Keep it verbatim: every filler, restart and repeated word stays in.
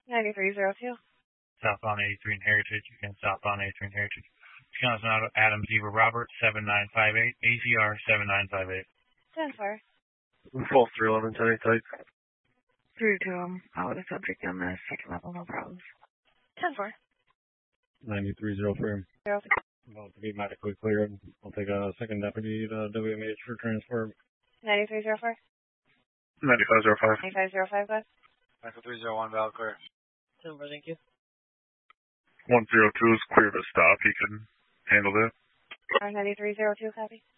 ninety-three oh two. Southbound eighty-three in Heritage, again, southbound eighty-three in Heritage. Wisconsin Auto, Adam Zebra Robert, seven nine five eight, A C R seven nine five eight. ten four. twelve three eleven, ten eight type. three two, I'm out with a subject on the second level, no problems. ten four. ninety-three oh three. zero three. About to be medically cleared. I'll take a second deputy to W M H for transport. ninety-three oh four. ninety-five oh five. ninety-five oh five, go ahead. Michael three oh one, valid clear. ten four, thank you. one zero two is clear to stop. He can handle that. ninety-three oh two, copy.